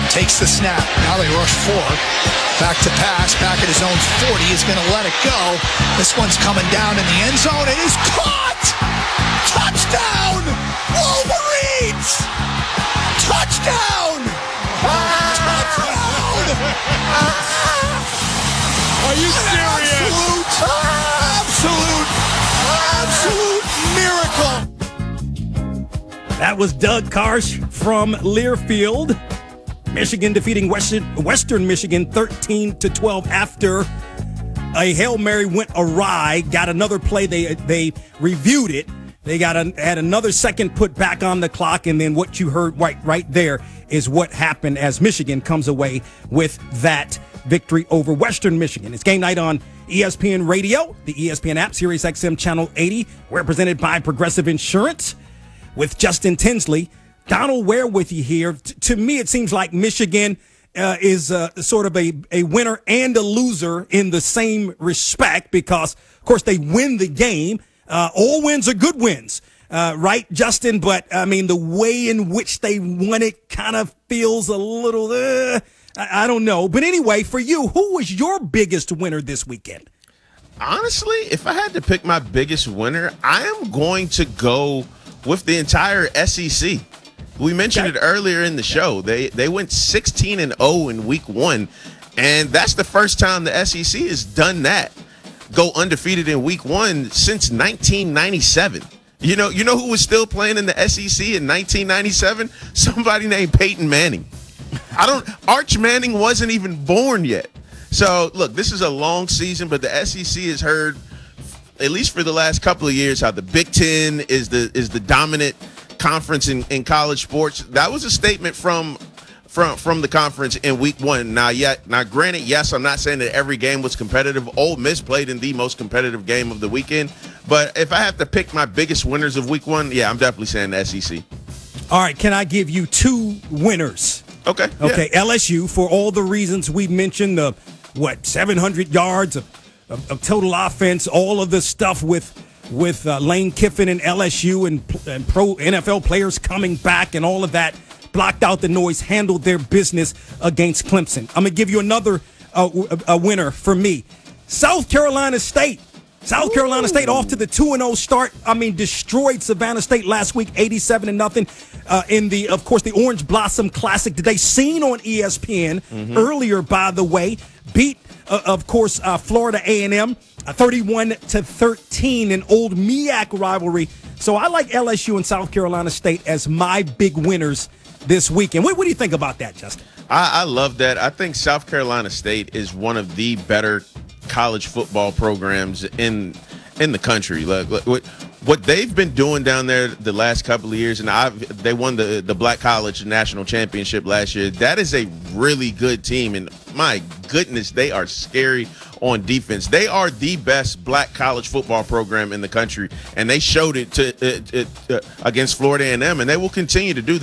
Takes the snap. Now they rush 4. Back to pass. Back at his own 40. He's going to let it go. This one's coming down in the end zone. It is caught! Touchdown! Wolverines! Touchdown! Touchdown! Are you serious? Absolute miracle! That was Doug Karsh from Learfield. Michigan defeating Western Michigan 13-12 after a Hail Mary went awry. Got another play. They reviewed it. They had another second put back on the clock, and then what you heard right there is what happened as Michigan comes away with that victory over Western Michigan. It's game night on ESPN Radio, the ESPN app, Sirius XM Channel 80. We're presented by Progressive Insurance with Justin Tinsley. Donald Ware with you here. To me, it seems like Michigan is sort of a winner and a loser in the same respect because, of course, they win the game. All wins are good wins, right, Justin? But, I mean, the way in which they won it kind of feels a little, I don't know. But anyway, for you, who was your biggest winner this weekend? Honestly, if I had to pick my biggest winner, I am going to go with the entire SEC. We mentioned it earlier in the show. They went 16-0 in week 1, and that's the first time the SEC has done that. Go undefeated in week 1 since 1997. You know who was still playing in the SEC in 1997? Somebody named Peyton Manning. Arch Manning wasn't even born yet. So, look, this is a long season, but the SEC has heard, at least for the last couple of years, how the Big Ten is the dominant conference in college sports. That was a statement from the conference in week 1. Now, granted, yes, I'm not saying that every game was competitive. Ole Miss played in the most competitive game of the weekend. But if I have to pick my biggest winners of week 1, yeah, I'm definitely saying the SEC. All right, can I give you 2 winners? Okay. Okay, yeah. LSU, for all the reasons we mentioned, 700 yards of total offense, all of the stuff with Lane Kiffin and LSU and pro NFL players coming back and all of that, blocked out the noise, handled their business against Clemson. I'm going to give you another a winner for me. South Carolina State. South Carolina State off to the 2-0 start. I mean, destroyed Savannah State last week, 87-0 in the, of course, the Orange Blossom Classic today, seen on ESPN earlier, by the way. Beat, of course, Florida A&M 31-13 in old MEAC rivalry. So I like LSU and South Carolina State as my big winners this weekend. What do you think about that, Justin? I love that. I think South Carolina State is one of the better college football programs in the country. What they've been doing down there the last couple of years, and they won the Black College National Championship last year. That is a really good team, and my goodness, they are scary on defense. They are the best black college football program in the country, and they showed it against Florida A&M, and they will continue to do that.